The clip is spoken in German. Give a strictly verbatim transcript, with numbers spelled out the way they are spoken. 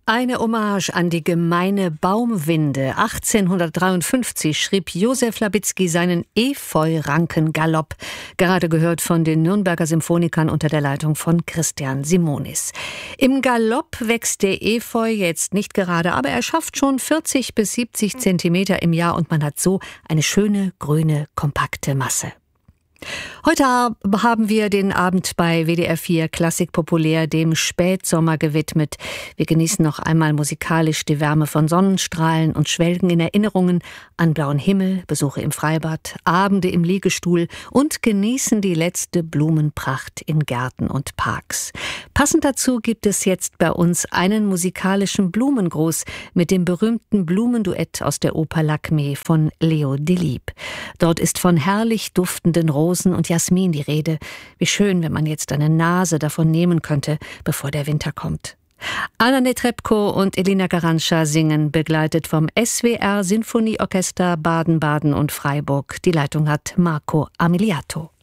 Eine Hommage an die gemeine Baumwinde. achtzehnhundertdreiundfünfzig schrieb Josef Labitzky seinen Efeu-Ranken-Galopp, gerade gehört von den Nürnberger Symphonikern unter der Leitung von Christian Simonis. Im Galopp wächst der Efeu jetzt nicht gerade, aber er schafft schon vierzig bis siebzig Zentimeter im Jahr und man hat so eine schöne, grüne, kompakte Masse. Heute haben wir den Abend bei W D R vier Klassik populär dem Spätsommer gewidmet. Wir genießen noch einmal musikalisch die Wärme von Sonnenstrahlen und schwelgen in Erinnerungen an blauen Himmel, Besuche im Freibad, Abende im Liegestuhl und genießen die letzte Blumenpracht in Gärten und Parks. Passend dazu gibt es jetzt bei uns einen musikalischen Blumengruß mit dem berühmten Blumenduett aus der Oper Lakmé von Leo Delibes. Dort ist von herrlich duftenden Rosen und Jasmin die Rede. Wie schön, wenn man jetzt eine Nase davon nehmen könnte, bevor der Winter kommt. Anna Netrebko und Elina Garantscha singen, begleitet vom S W R Sinfonieorchester Baden-Baden und Freiburg. Die Leitung hat Marco Amiliato.